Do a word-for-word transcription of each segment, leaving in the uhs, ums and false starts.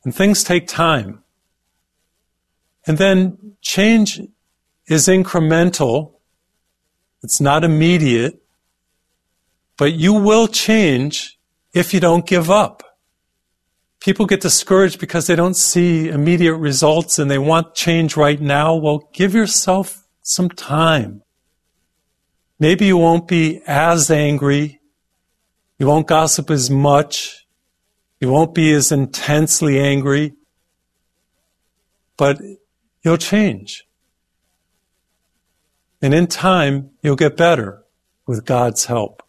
And things take time. And then change is incremental. It's not immediate. But you will change if you don't give up. People get discouraged because they don't see immediate results and they want change right now. Well, give yourself some time. Maybe you won't be as angry. You won't gossip as much. You won't be as intensely angry. But you'll change. And in time, you'll get better with God's help.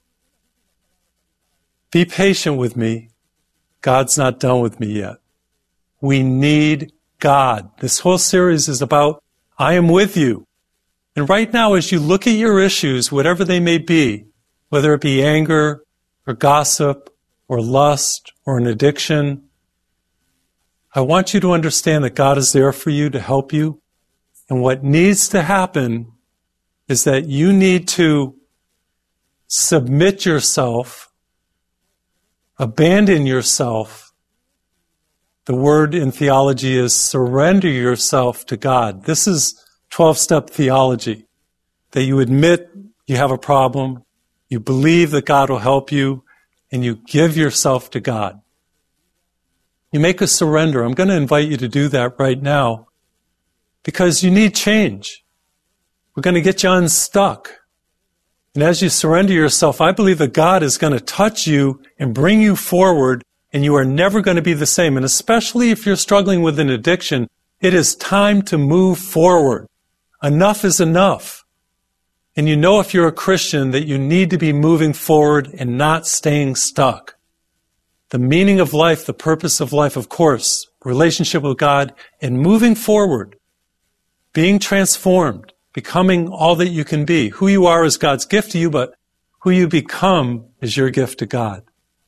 Be patient with me. God's not done with me yet. We need God. This whole series is about, I am with you. And right now, as you look at your issues, whatever they may be, whether it be anger or gossip or lust or an addiction, I want you to understand that God is there for you to help you. And what needs to happen is that you need to submit yourself, abandon yourself. The word in theology is surrender yourself to God. This is twelve-step theology, that you admit you have a problem, you believe that God will help you, and you give yourself to God. You make a surrender. I'm going to invite you to do that right now because you need change. We're going to get you unstuck. And as you surrender yourself, I believe that God is going to touch you and bring you forward, and you are never going to be the same. And especially if you're struggling with an addiction, it is time to move forward. Enough is enough. And you know, if you're a Christian, that you need to be moving forward and not staying stuck. The meaning of life, the purpose of life, of course, relationship with God, and moving forward, being transformed, becoming all that you can be. Who you are is God's gift to you, but who you become is your gift to God.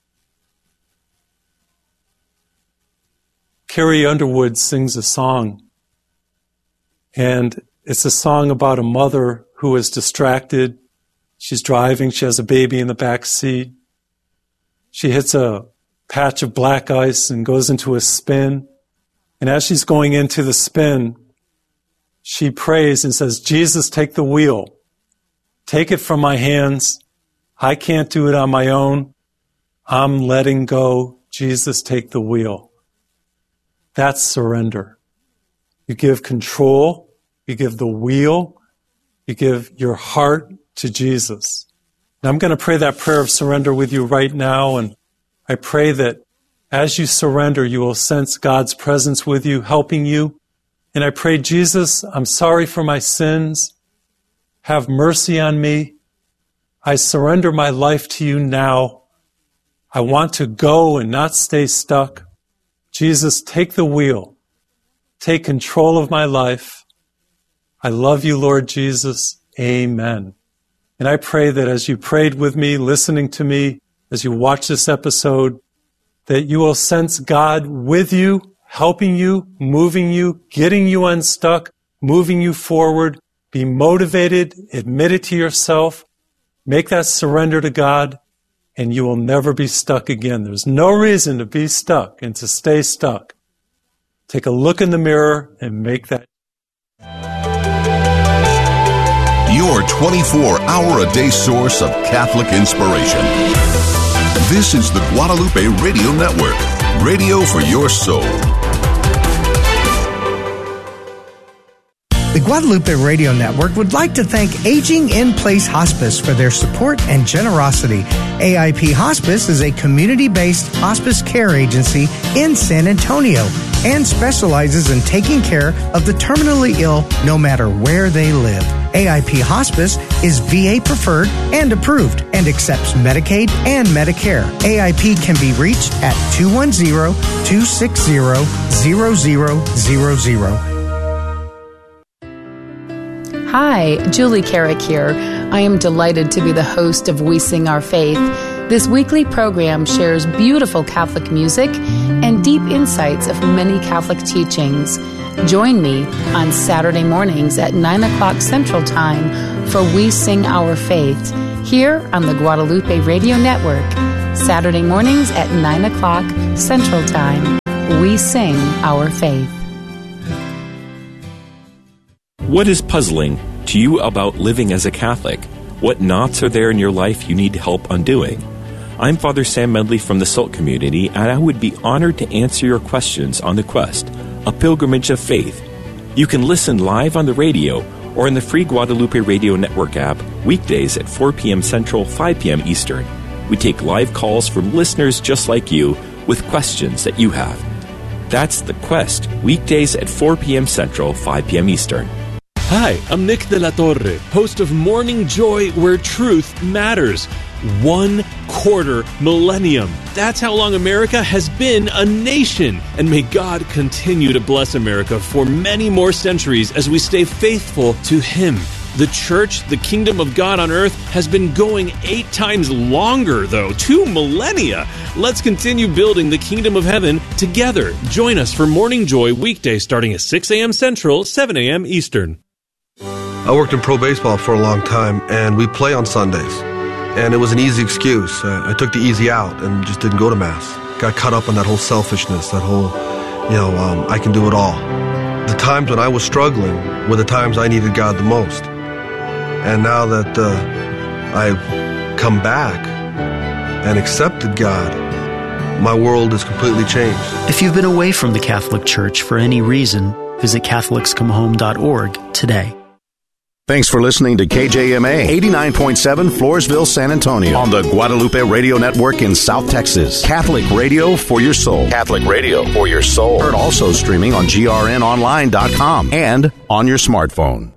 Carrie Underwood sings a song, and it's a song about a mother who is distracted. She's driving. She has a baby in the back seat. She hits a patch of black ice and goes into a spin. And as she's going into the spin, she prays and says, Jesus, take the wheel. Take it from my hands. I can't do it on my own. I'm letting go. Jesus, take the wheel. That's surrender. You give control. You give the wheel. You give your heart to Jesus. And I'm going to pray that prayer of surrender with you right now. And I pray that as you surrender, you will sense God's presence with you, helping you. And I pray, Jesus, I'm sorry for my sins. Have mercy on me. I surrender my life to you now. I want to go and not stay stuck. Jesus, take the wheel. Take control of my life. I love you, Lord Jesus. Amen. And I pray that as you prayed with me, listening to me, as you watch this episode, that you will sense God with you, helping you, moving you, getting you unstuck, moving you forward. Be motivated, admit it to yourself, make that surrender to God, and you will never be stuck again. There's no reason to be stuck and to stay stuck. Take a look in the mirror and make that. Your twenty-four hour a day source of Catholic inspiration. This is the Guadalupe Radio Network, radio for your soul. The Guadalupe Radio Network would like to thank Aging in Place Hospice for their support and generosity. A I P Hospice is a community-based hospice care agency in San Antonio and specializes in taking care of the terminally ill no matter where they live. A I P Hospice is V A preferred and approved and accepts Medicaid and Medicare. A I P can be reached at two one zero, two six zero, zero zero zero zero. Hi, Julie Carrick here. I am delighted to be the host of We Sing Our Faith. This weekly program shares beautiful Catholic music and deep insights of many Catholic teachings. Join me on Saturday mornings at nine o'clock Central Time for We Sing Our Faith here on the Guadalupe Radio Network. Saturday mornings at nine o'clock Central Time. we sing our faith. What is puzzling to you about living as a Catholic? What knots are there in your life you need help undoing? I'm Father Sam Medley from the Salt Community, and I would be honored to answer your questions on The Quest, a pilgrimage of faith. You can listen live on the radio or in the free Guadalupe Radio Network app weekdays at four p.m. Central, five p.m. Eastern. We take live calls from listeners just like you with questions that you have. That's The Quest, weekdays at four p.m. Central, five p.m. Eastern. Hi, I'm Nick De La Torre, host of Morning Joy, where truth matters. One quarter millennium. That's how long America has been a nation. And may God continue to bless America for many more centuries as we stay faithful to Him. The church, the kingdom of God on earth, has been going eight times longer, though. Two millennia. Let's continue building the kingdom of heaven together. Join us for Morning Joy weekday starting at six a.m. Central, seven a.m. Eastern. I worked in pro baseball for a long time, and we play on Sundays. And it was an easy excuse. I, I took the easy out and just didn't go to Mass. Got caught up in that whole selfishness, that whole, you know, um, I can do it all. The times when I was struggling were the times I needed God the most. And now that uh, I've come back and accepted God, my world has completely changed. If you've been away from the Catholic Church for any reason, visit Catholics Come Home dot org today. Thanks for listening to K J M A eighty-nine point seven Floresville, San Antonio on the Guadalupe Radio Network in South Texas. Catholic radio for your soul. Catholic radio for your soul. Heard also streaming on G R N online dot com and on your smartphone.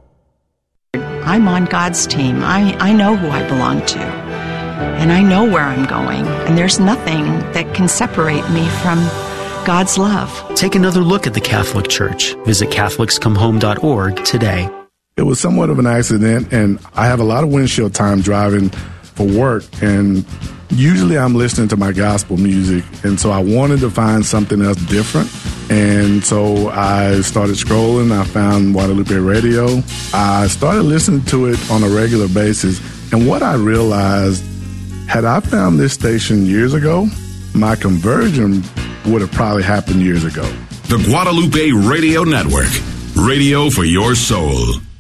I'm on God's team. I, I know who I belong to. And I know where I'm going. And there's nothing that can separate me from God's love. Take another look at the Catholic Church. Visit Catholics Come Home dot org today. It was somewhat of an accident, and I have a lot of windshield time driving for work, and usually I'm listening to my gospel music, and so I wanted to find something else different, and so I started scrolling. I found Guadalupe Radio. I started listening to it on a regular basis, and what I realized, had I found this station years ago, my conversion would have probably happened years ago. The Guadalupe Radio Network, radio for your soul.